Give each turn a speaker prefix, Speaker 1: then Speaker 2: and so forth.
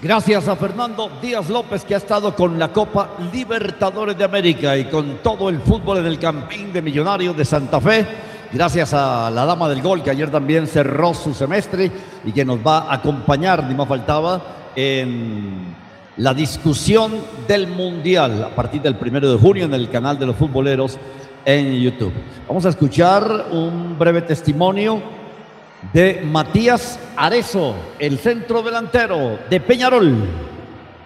Speaker 1: Gracias a Fernando Díaz López, que ha estado con la Copa Libertadores de América y con todo el fútbol en el Campín de Millonarios de Santa Fe. Gracias a la dama del gol, que ayer también cerró su semestre y que nos va a acompañar, ni más faltaba, en la discusión del Mundial a partir del 1 de junio en el canal de los futboleros en YouTube. Vamos a escuchar un breve testimonio de Matías Arezo, el centro delantero de Peñarol.